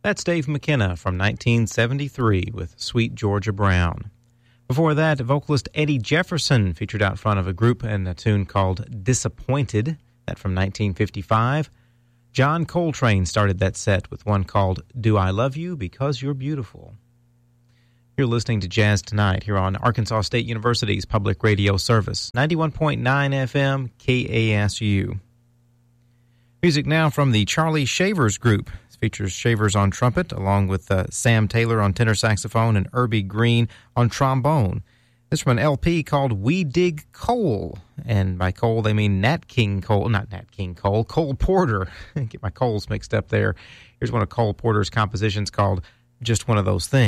That's Dave McKenna from 1973 with Sweet Georgia Brown. Before that, vocalist Eddie Jefferson featured out front of a group in a tune called Disappointed, that from 1955. John Coltrane started that set with one called Do I Love You Because You're Beautiful. You're listening to Jazz Tonight here on Arkansas State University's public radio service, 91.9 FM KASU. Music now from the Charlie Shavers Group. It features Shavers on trumpet, along with Sam Taylor on tenor saxophone and Irby Green on trombone. This is from an LP called We Dig Coal. And by coal, they mean Nat King Cole, not Nat King Cole, Cole Porter. Get my Coles mixed up there. Here's one of Cole Porter's compositions called Just One of Those Things.